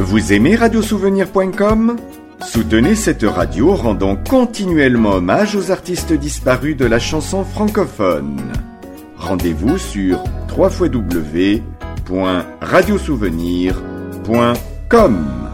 Vous aimez radiosouvenir.com ? Soutenez cette radio rendant continuellement hommage aux artistes disparus de la chanson francophone. Rendez-vous sur www.radiosouvenir.com.